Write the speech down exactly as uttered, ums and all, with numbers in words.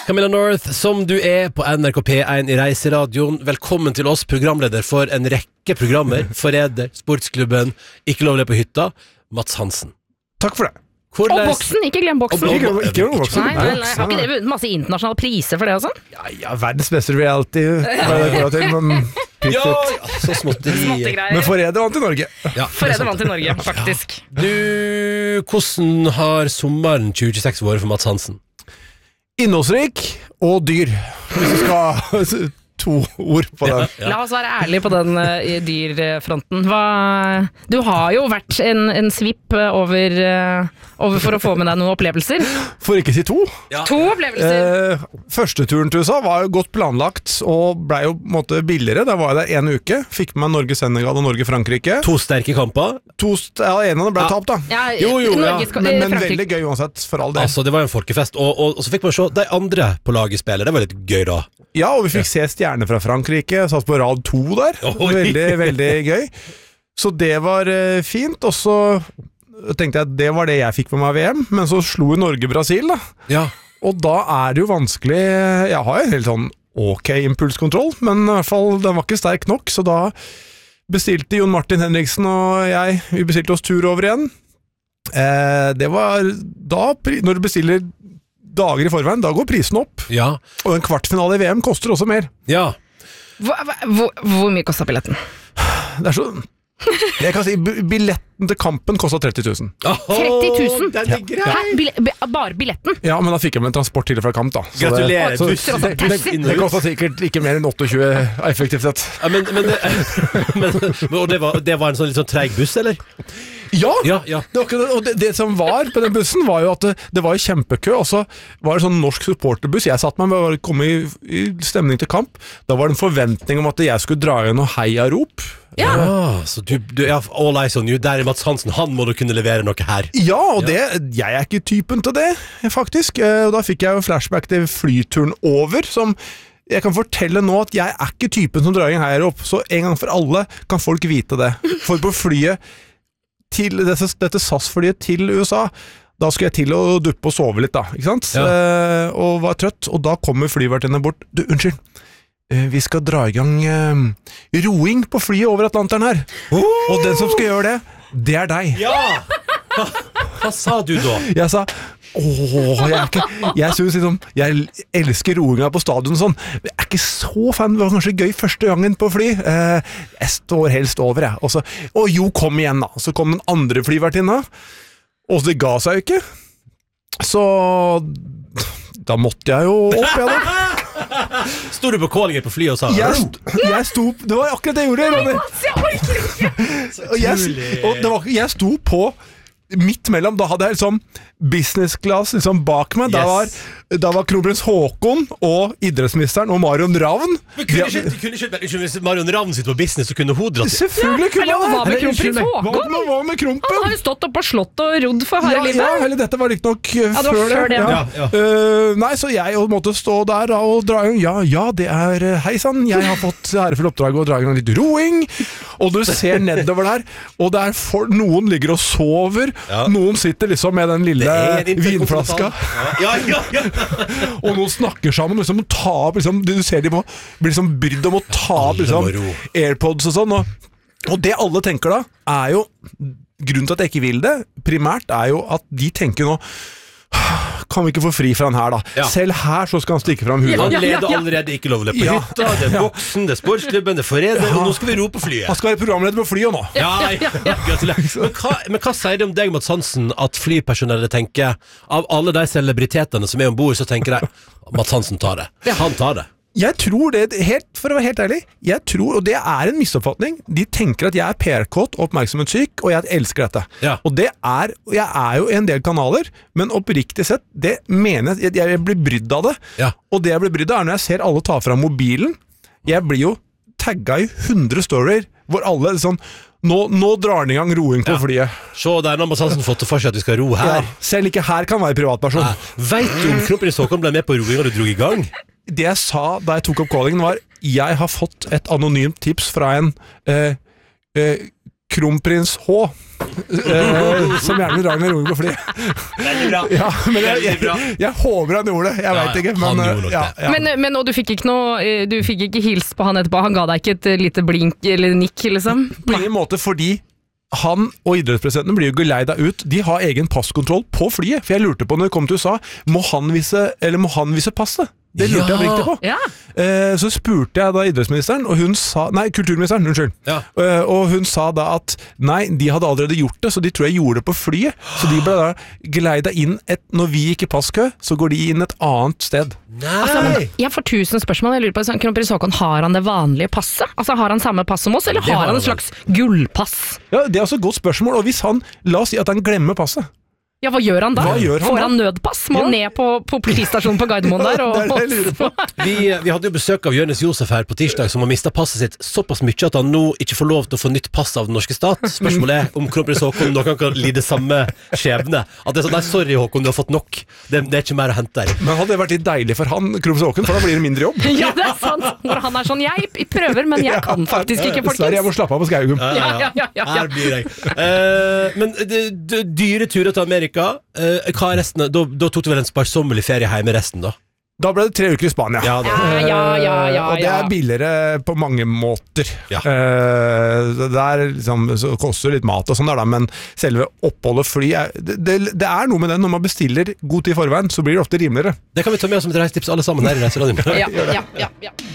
Camilla North, som du er på N R K P én i Reiseradioen. Velkommen til oss, programleder for en rekke programmer. Forræder, Sportsklubben, Ikke lovlig på hytta. Mats Hansen. Takk for det. Hvordan... Og boksen, ikke glem boksen. Og, og, ikke glem boksen. Nei, nei, nei. Har ikke det vunnet masse internasjonale priser for det og sånn? Ja, ja, verdens beste reality. Til, men, ja, ja, så småtteri. Men Forræder vant i Norge. Ja, Forræder vant i Norge, faktisk. Ja. Du, hvordan har sommeren tjue tjueseks vært for Mats Hansen? Innholdsrik og dyr. Hvis du skal... to ord på den. Ja, ja. La oss være ærlige på den uh, dyrfronten. Hva, du har jo vært en, en svipp over, uh, over for å få med deg noen opplevelser. For ikke si to. Ja. To opplevelser. Eh, første turen til U S A var jo godt planlagt og ble jo på en måte billigere. Da var jeg der en uke. Fikk med meg Norge-Senegal og Norge-Frankrike. To sterke kamper. To st- ja, en av dem ble ja. tapt da. Ja, jo, jo, ja. Men, men veldig gøy uansett, for all del. Altså, det var en folkefest. Og, og, og så fikk man se de andre på laget spille. Det var litt gøy da. Ja, og vi fikk se stjerner fra Frankrike. Satt på rad to der. Oi. Veldig, veldig gøy. Så det var uh, fint. Og så tenkte jeg at det var det jeg fikk med meg av V M. Men så slo Norge Brasil da. Ja. Og da er det jo vanskelig. Jeg har en helt sånn ok impulskontroll, men i hvert fall den var ikke sterk nok. Så da bestilte Jon Martin Henriksen og jeg, vi bestilte oss tur over igjen. Eh, det var da, når du bestiller dager i forveien, da går prisen opp. Ja. Og en kvartfinale i V M koster også mer. Ja. Hvor, hvor, hvor mye kostet billetten? Det er så... Jeg kan si, billetten til kampen kostet tretti tusen. tretti tusen? Den er grei. Hæ? Bille, bare billetten? Ja, men da fikk jeg med en transport til fra kamp da. Så Gratulerer. Det, Så, det, det, det, det kostet sikkert ikke mer enn tjueåtte effektivt sett. ja, men, men, det, men, og det var, det var en sånn litt sånn treig buss, eller? Ja, Ja, ja. Det, var ikke det, og det, det som var på den bussen var jo at det, det var jo kjempekø, og så var det sånn norsk supporterbuss. Jeg satt meg med å komme i, i stemning til kamp. Da var det en forventning om at jeg skulle dra igjen noe heiarop. Ja. Ah, så du, du ja, all eyes on you. Der er Mats Hansen. Han må du kunne levere noe her. Ja, og det, jeg er ikke typen til det, faktisk. Eh, Og da fikk jeg jo flashback til flyturen over, som jeg kan fortelle nå at jeg er ikke typen som drar inn heiarop. Så en gang for alle kan folk vite det. For på flyet til dette, dette S A S-flyet til U S A, da skulle jeg til å duppe og sove litt da, ikke sant? Ja. Eh, og var trøtt, og da kommer flyvertinne bort. Du, unnskyld, eh, vi skal dra i gang eh, roing på flyet over Atlanteren her. Oh! Og den som skal gjøre det, det er deg. Ja! Hva, hva sa du da? Jeg sa, åh, jeg er ikke, jeg synes liksom, jeg elsker roinga på stadion og sånn, men jeg er ikke så fan, det var kanskje gøy første gangen på fly, eh, jeg står helst over jeg, og så, å jo, kom igjen da, så kom den andre flyvertinna, og det ga seg jo ikke, så da måtte jeg jo opp igjen da. Stod du på kålinger på flyet og sa Jeg, st jeg sto, det var akkurat det jeg gjorde, Ronny. Og jeg, og det var, jeg sto på midt mellom, da hadde jeg liksom business class liksom bak meg, da var, da var kronprins Håkon og idrettsministeren og Marion Ravn. Men kunne ikke, kunne ikke, ikke hvis Marion Ravn sitter på business, så kunne hun dratt til. Selvfølgelig kunne Eller hva han med det. kronprins Håkon? Hva med, hva med krompen? Han har jo stått opp på slott og rodd for harde Ja, livet. ja, eller dette var litt nok uh, Ja, det var før, før det, det. ja. Ja, Uh, nei, så jeg måtte stå der da, og dra i gang. Ja, ja, det er uh, hei sann, jeg har fått ærefull oppdrag å dra i gang litt roing. Og du ser nedover der, og der for, noen ligger og sover, Ja. noen sitter liksom med den lille vinflaska, Ja, ja, ja. og noen snakker sammen, liksom, og ta opp, liksom, du ser de må, blir liksom brydd om å ta opp liksom, Alle må ro. Airpods og sånn, og, og det alle tenker da, er jo, grunnen til at jeg ikke vil det, primært er jo at de tenker nå, kan vi ikke få fri fra han her da? Ja. Selv her så skal han stikke fram huet. Han Ja, ja, leder ja. allerede Ikke lovlig på Ja. hytta. Det er boksen, det er sportsklubben, det er forræder, og nå skal vi ro på Han flyet. skal være programleder på flyet nå. Ja, ja, ja. Gratulerer. Men hva, men hva sier det om deg, Mats Hansen, at flypersonellet tenker, av alle de celebritetene som er ombord, så tenker de, Mats Hansen tar det. Han tar det. Jeg tror det, helt, for å være helt ærlig, jeg tror, og det er en misoppfatning, de tenker at jeg er P R-kåt og oppmerksomhetssyk, og jeg elsker dette. Ja. Og det er, jeg er jo i en del kanaler, men oppriktig sett, det mener jeg, jeg, jeg blir brydd av det. Ja. Og det jeg blir brydd av er når jeg ser alle ta fra mobilen, jeg blir jo tagga i hundre storyer, hvor alle sånn, nå, nå drar den i gang roing på Ja. flyet. Så der har Mats Hansen fått for seg at vi skal ro Ja, her. selv ikke her kan være privatperson. Ja. Vet du om kronprins Håkon ble med på roing og du drog i gang? Det jeg sa da jeg tok opp callingen var, jeg har fått et anonymt tips fra en eh, eh, Kronprins H, eh, som gjerne drar med roen på fly. Veldig bra. Ja, men jeg, Veldig bra. jeg, jeg håper han gjorde det, jeg Ja, vet ikke. han Men, gjorde nok ja, det. ja. Men, men og du fikk ikke noe eh, Du fikk ikke hilst på han etterpå? Han ga deg ikke et eh, lite blink eller nikk, liksom? På ingen måte, fordi han og idrettspresidenten blir jo geleida ut. De har egen passkontroll på flyet. For jeg lurte på når jeg kom til U S A, må han vise, eller må han vise passet? Det lurte Ja. jeg virkelig på. Ja. Eh, så spurte jeg da idrettsministeren, og hun sa Nei, kulturministeren, unnskyld. Ja. Eh, og hun sa da at nei, de hadde allerede gjort det, så de tror jeg gjorde det på flyet. Så de ble da geleida inn et, når vi gikk i passkø, så går de inn et annet sted. Nei! Altså, men jeg får tusen spørsmål. Jeg lurer på, sånn, Kronprins Haakon, har han det vanlige passet? Altså, Har han samme pass som oss, eller Det har har han han et slags gullpass? Ja, Det er også et godt spørsmål. Og hvis han, la oss si at han glemmer passet. Ja, hva gjør han da? Hva gjør han Får da? han nødpass? Må han Ja. ned på, på politistasjonen på Gardermoen der? Og, Det er det jeg lurer på. Vi, vi hadde jo besøk av Jonis Josef her på tirsdag, som har mistet passet sitt såpass mye at han nå ikke får lov til å få nytt pass av den norske stat. Spørsmålet er om kronprins Haakon noen kan lide samme skjebne. At det er sånn, nei, sorry Haakon, du har fått nok. Det, det er ikke mer å hente der. Men hadde det vært litt deilig for han, Kronprins Haakon, for da blir det mindre jobb. ja, det er sant! Når han er sånn, jeg prøver, men jeg kan faktisk ikke, Dessverre, jeg må folkens. slappe av på Skaugum. Ja, ja, ja, ja. Her blir jeg. Eh, men det, det, dyre turer til Amerika, eh, hva er resten? Da, da tok du vel en sparsommelig ferie hjemme resten, da? Da ble det tre uker i Spania. Ja, det. Ja, ja, ja, ja, og det ja. er billigere på mange måter. Ja. Eh, det er liksom, så koster litt mat og sånn, der, da, men selve oppholdet fly er, det, det, det er noe med det. Når man bestiller god tid i forveien, så blir det ofte rimeligere. Det kan vi ta med oss som et reisetips alle sammen her i Reiseradioen. Ja, ja, ja, ja.